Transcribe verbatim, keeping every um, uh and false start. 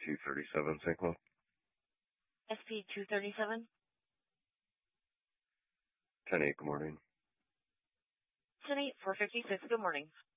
two thirty-seven, Saint Cloud. S P two thirty-seven? ten eight, good morning. ten eight, four fifty-six, good morning.